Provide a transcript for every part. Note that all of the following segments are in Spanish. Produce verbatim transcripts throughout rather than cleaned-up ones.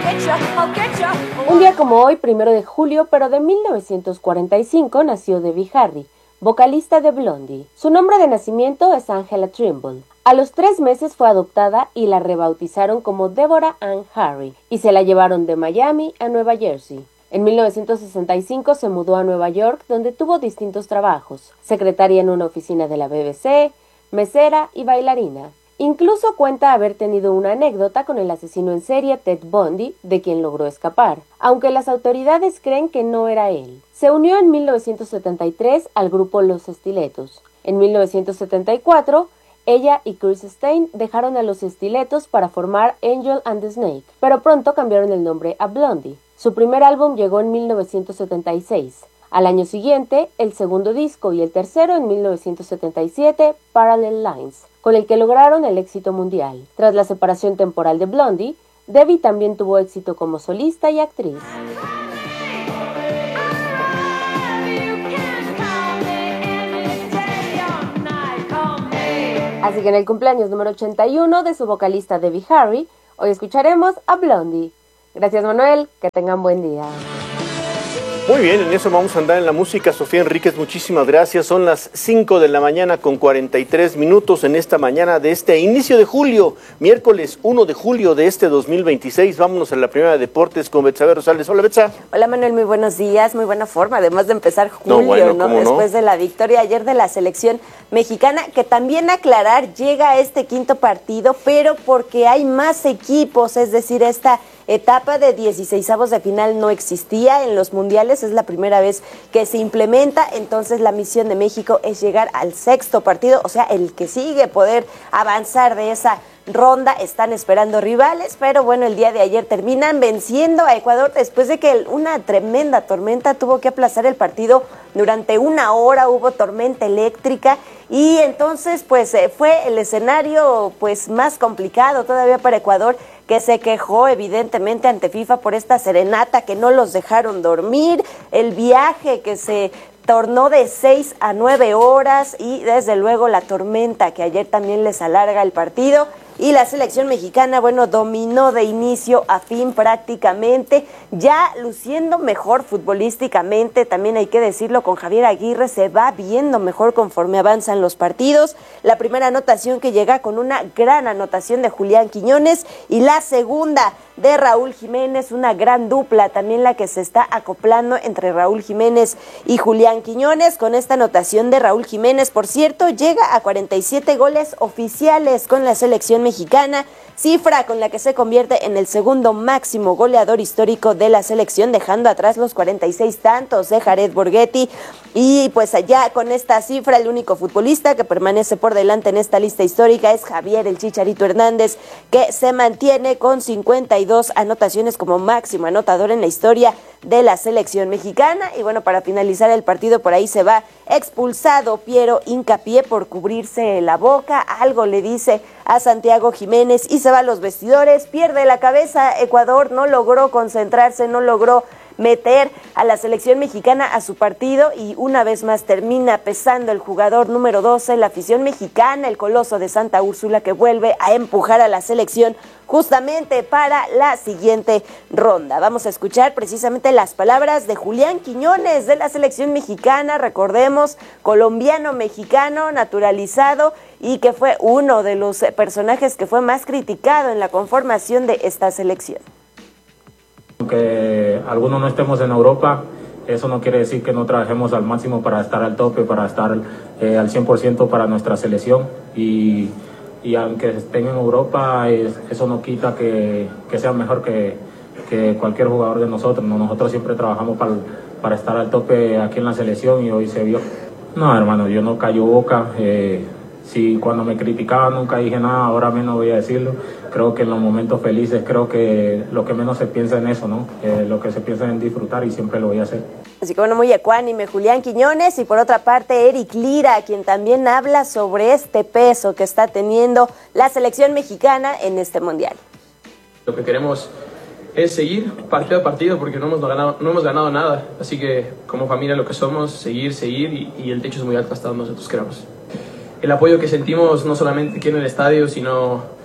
Un día como hoy, primero de julio, pero de mil novecientos cuarenta y cinco, nació Debbie Harry, vocalista de Blondie. Su nombre de nacimiento es Angela Trimble. A los tres meses fue adoptada y la rebautizaron como Deborah Ann Harry, y se la llevaron de Miami a Nueva Jersey. En mil novecientos sesenta y cinco se mudó a Nueva York, donde tuvo distintos trabajos: secretaria en una oficina de la B B C, mesera y bailarina. Incluso cuenta haber tenido una anécdota con el asesino en serie Ted Bundy, de quien logró escapar, aunque las autoridades creen que no era él. Se unió en mil novecientos setenta y tres al grupo Los Estiletos. En mil novecientos setenta y cuatro, ella y Chris Stein dejaron a Los Estiletos para formar Angel and the Snake, pero pronto cambiaron el nombre a Blondie. Su primer álbum llegó en mil novecientos setenta y seis. Al año siguiente, el segundo disco y el tercero en mil novecientos setenta y siete, Parallel Lines, con el que lograron el éxito mundial. Tras la separación temporal de Blondie, Debbie también tuvo éxito como solista y actriz. Así que en el cumpleaños número ochenta y uno de su vocalista Debbie Harry, hoy escucharemos a Blondie. Gracias, Manuel, que tengan buen día. Muy bien, en eso vamos a andar en la música. Sofía Enríquez, muchísimas gracias. Son las cinco de la mañana con cuarenta y tres minutos en esta mañana de este inicio de julio, miércoles uno de julio de este dos mil veintiséis. Vámonos a la primera de deportes con Betsabe Rosales. Hola, Betsa. Hola, Manuel, muy buenos días, muy buena forma, además de empezar julio, no, bueno, ¿no? ¿cómo Después no? de la victoria ayer de la selección mexicana, que también aclarar, llega a este quinto partido, pero porque hay más equipos, es decir, esta etapa de dieciseisavos de final no existía en los mundiales, es la primera vez que se implementa, entonces la misión de México es llegar al sexto partido, o sea, el que sigue, poder avanzar de esa ronda. Están esperando rivales, pero bueno, el día de ayer terminan venciendo a Ecuador después de que una tremenda tormenta tuvo que aplazar el partido durante una hora, hubo tormenta eléctrica y entonces pues fue el escenario pues más complicado todavía para Ecuador, que se quejó evidentemente ante FIFA por esta serenata que no los dejaron dormir, el viaje que se tornó de seis a nueve horas y desde luego la tormenta que ayer también les alarga el partido. Y la selección mexicana, bueno, dominó de inicio a fin prácticamente, ya luciendo mejor futbolísticamente, también hay que decirlo, con Javier Aguirre se va viendo mejor conforme avanzan los partidos. La primera anotación que llega con una gran anotación de Julián Quiñones y la segunda de Raúl Jiménez, una gran dupla también la que se está acoplando entre Raúl Jiménez y Julián Quiñones. Con esta anotación de Raúl Jiménez, por cierto, llega a cuarenta y siete goles oficiales con la selección mexicana, cifra con la que se convierte en el segundo máximo goleador histórico de la selección, dejando atrás los cuarenta y seis tantos de Jared Borghetti. Y pues allá con esta cifra, el único futbolista que permanece por delante en esta lista histórica es Javier el Chicharito Hernández, que se mantiene con cincuenta y dos anotaciones como máximo anotador en la historia de la selección mexicana. Y bueno, para finalizar el partido, por ahí se va expulsado Piero Hincapié por cubrirse la boca, algo le dice a Santiago Jiménez y se va a los vestidores, pierde la cabeza. Ecuador no logró concentrarse, no logró meter a la selección mexicana a su partido y una vez más termina pesando el jugador número doce, la afición mexicana, el Coloso de Santa Úrsula, que vuelve a empujar a la selección justamente para la siguiente ronda. Vamos a escuchar precisamente las palabras de Julián Quiñones de la selección mexicana, recordemos, colombiano-mexicano naturalizado y que fue uno de los personajes que fue más criticado en la conformación de esta selección. Aunque algunos no estemos en Europa, eso no quiere decir que no trabajemos al máximo para estar al tope, para estar eh, al cien por ciento para nuestra selección. Y, y aunque estén en Europa, es, eso no quita que, que sean mejor que, que cualquier jugador de nosotros, ¿no? Nosotros siempre trabajamos para, para estar al tope aquí en la selección y hoy se vio. No, hermano, yo no callo boca. Eh, Si cuando me criticaban nunca dije nada, ahora menos voy a decirlo. Creo que en los momentos felices, creo que lo que menos se piensa en eso, ¿no? Eh, lo que se piensa en disfrutar y siempre lo voy a hacer. Así que bueno, muy ecuánime Julián Quiñones y por otra parte Eric Lira, quien también habla sobre este peso que está teniendo la selección mexicana en este mundial. Lo que queremos es seguir partido a partido porque no hemos ganado, no hemos ganado nada. Así que como familia lo que somos, seguir, seguir y, y el techo es muy alto hasta donde nosotros queramos. El apoyo que sentimos no solamente aquí en el estadio, sino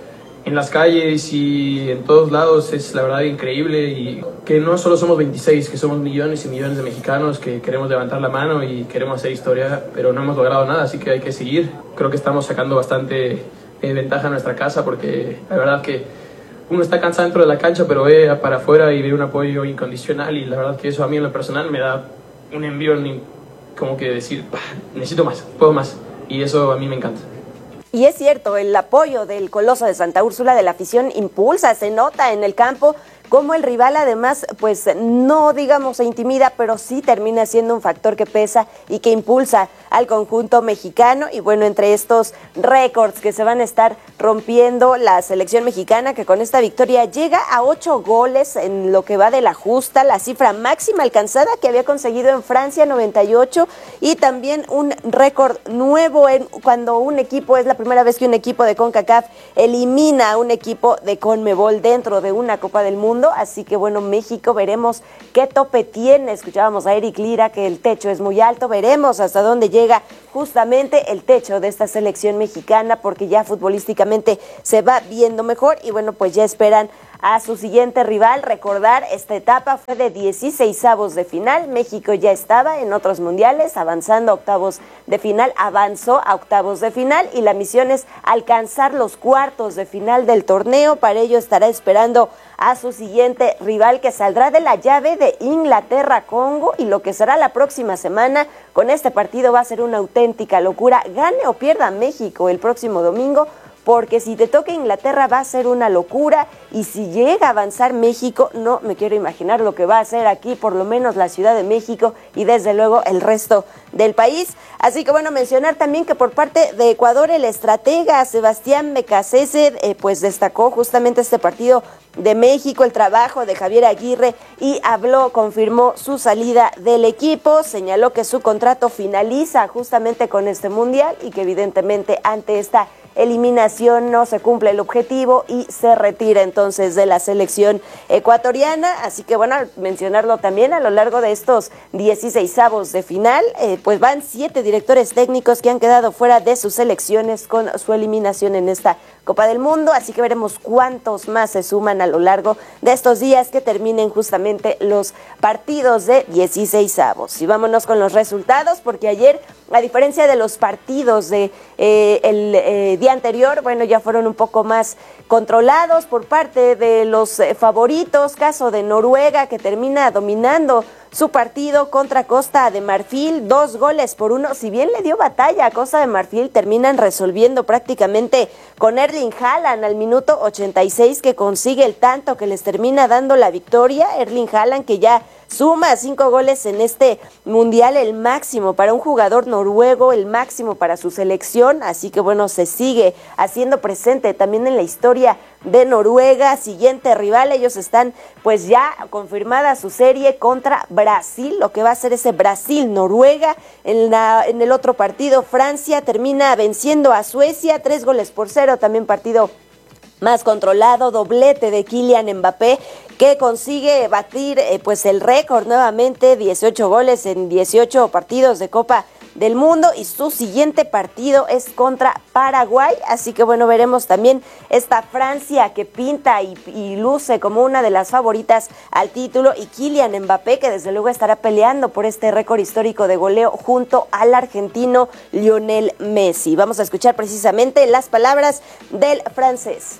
en las calles y en todos lados es la verdad increíble, y que no solo somos veintiséis, que somos millones y millones de mexicanos que queremos levantar la mano y queremos hacer historia, pero no hemos logrado nada, así que hay que seguir. Creo que estamos sacando bastante eh, ventaja a nuestra casa, porque la verdad que uno está cansado dentro de la cancha, pero ve para afuera y ve un apoyo incondicional, y la verdad que eso a mí en lo personal me da un envío, como que decir, necesito más, puedo más, y eso a mí me encanta. Y es cierto, el apoyo del Coloso de Santa Úrsula, de la afición, impulsa, se nota en el campo, como el rival además, pues no digamos se intimida, pero sí termina siendo un factor que pesa y que impulsa al conjunto mexicano. Y bueno, entre estos récords que se van a estar rompiendo, la selección mexicana, que con esta victoria llega a ocho goles en lo que va de la justa, la cifra máxima alcanzada que había conseguido en Francia, noventa y ocho, y también un récord nuevo en cuando un equipo, es la primera vez que un equipo de CONCACAF elimina a un equipo de CONMEBOL dentro de una Copa del Mundo. Así que bueno, México, veremos qué tope tiene. Escuchábamos a Eric Lira que el techo es muy alto, veremos hasta dónde llega justamente el techo de esta selección mexicana, porque ya futbolísticamente se va viendo mejor y bueno, pues ya esperan a su siguiente rival. Recordar, esta etapa fue de dieciseisavos de final. México ya estaba en otros mundiales, avanzando a octavos de final, avanzó a octavos de final, y la misión es alcanzar los cuartos de final del torneo. Para ello estará esperando a su siguiente rival, que saldrá de la llave de Inglaterra-Congo, y lo que será la próxima semana. Con este partido va a ser una auténtica locura, gane o pierda México el próximo domingo, porque si te toca Inglaterra va a ser una locura, y si llega a avanzar México, no me quiero imaginar lo que va a hacer aquí, por lo menos la Ciudad de México y desde luego el resto del país. Así que bueno, mencionar también que por parte de Ecuador, el estratega Sebastián Becasese eh, pues destacó justamente este partido de México, el trabajo de Javier Aguirre, y habló, confirmó su salida del equipo, señaló que su contrato finaliza justamente con este mundial y que evidentemente ante esta eliminación no se cumple el objetivo y se retira entonces de la selección ecuatoriana. Así que bueno, mencionarlo también, a lo largo de estos dieciseisavos de final, eh, pues van siete directores técnicos que han quedado fuera de sus selecciones con su eliminación en esta Copa del Mundo, así que veremos cuántos más se suman a lo largo de estos días que terminen justamente los partidos de dieciseisavos. Y vámonos con los resultados, porque ayer, a diferencia de los partidos de eh, el eh, día anterior, bueno, ya fueron un poco más controlados por parte de los eh, favoritos, caso de Noruega, que termina dominando su partido contra Costa de Marfil, dos goles por uno. Si bien le dio batalla a Costa de Marfil, terminan resolviendo prácticamente con Erling Haaland al minuto ochenta y seis, que consigue el tanto que les termina dando la victoria. Erling Haaland, que ya suma cinco goles en este mundial, el máximo para un jugador noruego, el máximo para su selección. Así que bueno, se sigue haciendo presente también en la historia de Noruega. Siguiente rival, ellos están pues ya confirmada su serie contra Brasil, lo que va a ser ese Brasil-Noruega. En, la, en el otro partido, Francia termina venciendo a Suecia, tres goles por cero, también partido más controlado, doblete de Kylian Mbappé, que consigue batir eh, pues el récord nuevamente, dieciocho goles en dieciocho partidos de Copa del Mundo, y su siguiente partido es contra Paraguay. Así que bueno, veremos también esta Francia que pinta y, y luce como una de las favoritas al título, y Kylian Mbappé, que desde luego estará peleando por este récord histórico de goleo junto al argentino Lionel Messi. Vamos a escuchar precisamente las palabras del francés.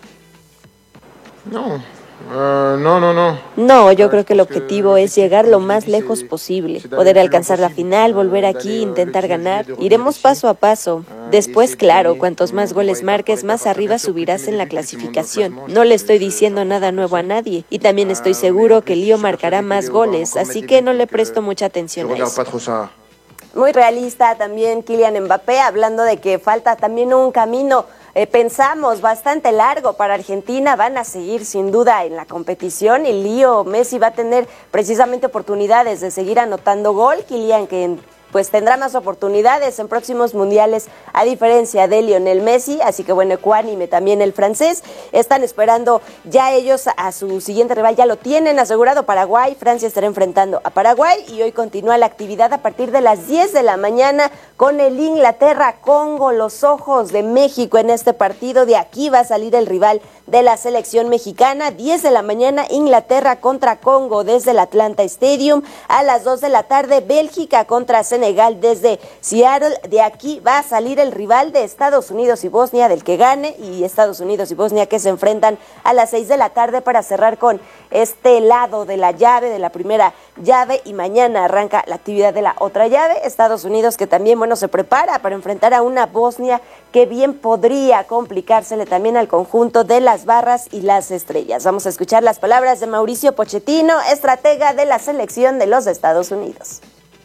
No. Uh, no, no, no. No, yo creo que el objetivo es llegar lo más lejos posible, poder alcanzar la final, volver aquí, intentar ganar. Iremos paso a paso. Después, claro, cuantos más goles marques, más arriba subirás en la clasificación. No le estoy diciendo nada nuevo a nadie, y también estoy seguro que Leo marcará más goles, así que no le presto mucha atención a eso. Muy realista también Kylian Mbappé, hablando de que falta también un camino, eh, pensamos, bastante largo para Argentina. Van a seguir sin duda en la competición, y Leo Messi va a tener precisamente oportunidades de seguir anotando gol. Kylian, que pues tendrá más oportunidades en próximos mundiales, a diferencia de Lionel Messi. Así que bueno, ecuánime también el francés. Están esperando ya ellos a su siguiente rival, ya lo tienen asegurado, Paraguay. Francia estará enfrentando a Paraguay y hoy continúa la actividad a partir de las diez de la mañana con el Inglaterra-Congo. Los ojos de México en este partido, de aquí va a salir el rival de la selección mexicana. diez de la mañana, Inglaterra contra Congo desde el Atlanta Stadium. A las dos de la tarde, Bélgica contra Senegal desde Seattle. De aquí va a salir el rival de Estados Unidos y Bosnia, del que gane, y Estados Unidos y Bosnia que se enfrentan a las seis de la tarde para cerrar con este lado de la llave, de la primera llave, y mañana arranca la actividad de la otra llave. Estados Unidos que también, bueno, se prepara para enfrentar a una Bosnia que bien podría complicársele también al conjunto de las barras y las estrellas. Vamos a escuchar las palabras de Mauricio Pochettino, estratega de la selección de los Estados Unidos.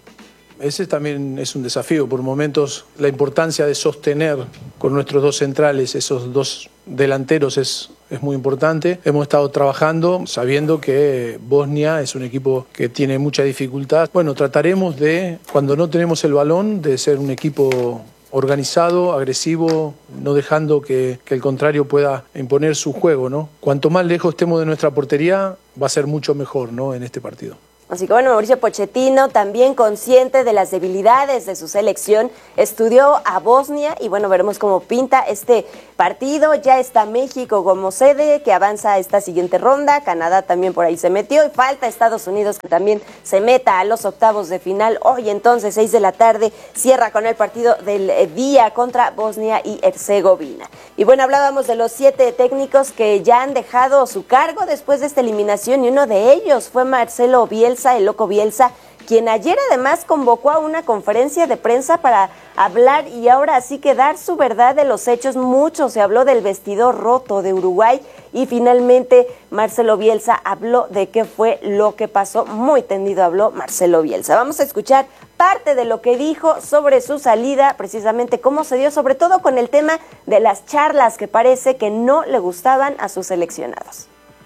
Ese también es un desafío. Por momentos la importancia de sostener con nuestros dos centrales, esos dos delanteros, es, es muy importante. Hemos estado trabajando sabiendo que Bosnia es un equipo que tiene mucha dificultad. Bueno, trataremos de, cuando no tenemos el balón, de ser un equipo organizado, agresivo, no dejando que, que el contrario pueda imponer su juego, ¿no? Cuanto más lejos estemos de nuestra portería, va a ser mucho mejor, ¿no?, en este partido. Así que bueno, Mauricio Pochettino, también consciente de las debilidades de su selección, estudió a Bosnia y bueno, veremos cómo pinta este partido. Ya está México como sede, que avanza a esta siguiente ronda. Canadá también por ahí se metió y falta Estados Unidos, que también se meta a los octavos de final. Hoy entonces, seis de la tarde, cierra con el partido del día contra Bosnia y Herzegovina. Y bueno, hablábamos de los siete técnicos que ya han dejado su cargo después de esta eliminación, y uno de ellos fue Marcelo Bielsa, el Loco Bielsa, quien ayer además convocó a una conferencia de prensa para hablar y ahora sí que dar su verdad de los hechos. Mucho se habló del vestidor roto de Uruguay y finalmente Marcelo Bielsa habló de qué fue lo que pasó. Muy tendido habló Marcelo Bielsa. Vamos a escuchar parte de lo que dijo sobre su salida, precisamente cómo se dio, sobre todo con el tema de las charlas que parece que no le gustaban a sus seleccionados.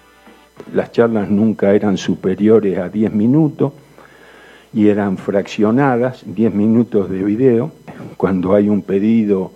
Las charlas nunca eran superiores a diez minutos y eran fraccionadas, diez minutos de video. Cuando hay un pedido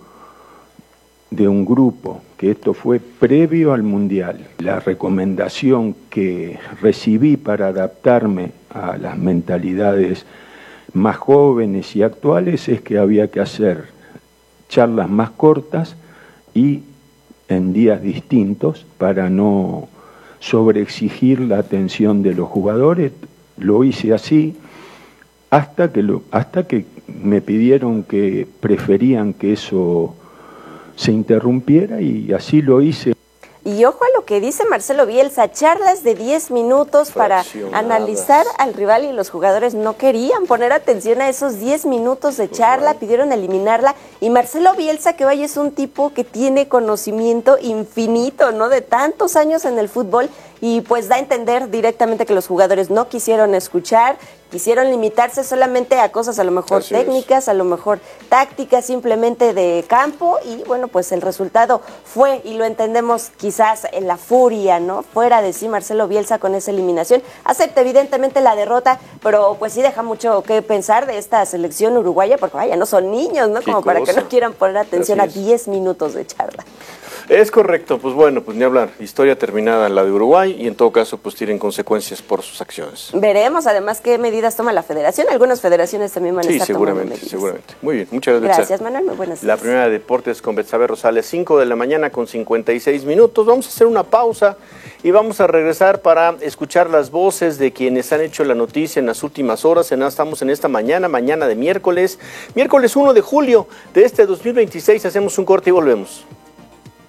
de un grupo, que esto fue previo al Mundial, la recomendación que recibí para adaptarme a las mentalidades más jóvenes y actuales es que había que hacer charlas más cortas y en días distintos para no sobreexigir la atención de los jugadores. Lo hice así hasta que, lo, hasta que me pidieron que preferían que eso se interrumpiera y así lo hice. Y ojo a lo que dice Marcelo Bielsa, charlas de diez minutos para analizar al rival y los jugadores no querían poner atención a esos diez minutos de charla, pidieron eliminarla. Y Marcelo Bielsa, que vaya, es un tipo que tiene conocimiento infinito, ¿no?, de tantos años en el fútbol, y pues da a entender directamente que los jugadores no quisieron escuchar, quisieron limitarse solamente a cosas a lo mejor Así técnicas, es. a lo mejor tácticas, simplemente de campo, y bueno, pues el resultado fue, y lo entendemos quizás en la furia, ¿no?, fuera de sí Marcelo Bielsa con esa eliminación. Acepta evidentemente la derrota, pero pues sí deja mucho que pensar de esta selección uruguaya, porque vaya, no son niños, ¿no?, como para que no quieran poner atención a diez minutos de charla. Es correcto, pues bueno, pues ni hablar, historia terminada en la de Uruguay y en todo caso pues tienen consecuencias por sus acciones. Veremos además qué medidas toma la federación, algunas federaciones también van a sí, estar seguramente, tomando medidas. seguramente. Muy bien, muchas gracias. Gracias, Manuel, muy buenas La primera de deportes con Betsabe Rosales, cinco de la mañana con cincuenta y seis minutos. Vamos a hacer una pausa y vamos a regresar para escuchar las voces de quienes han hecho la noticia en las últimas horas. Estamos en esta mañana, mañana de miércoles, miércoles uno de julio de este dos mil veintiséis. Hacemos un corte y volvemos.